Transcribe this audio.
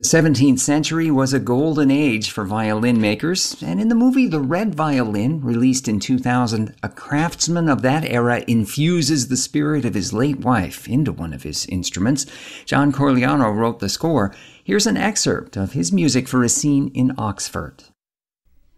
17th century was a golden age for violin makers, and in the movie The Red Violin, released in 2000, a craftsman of that era infuses the spirit of his late wife into one of his instruments. John Corigliano wrote the score. Here's an excerpt of his music for a scene in Oxford.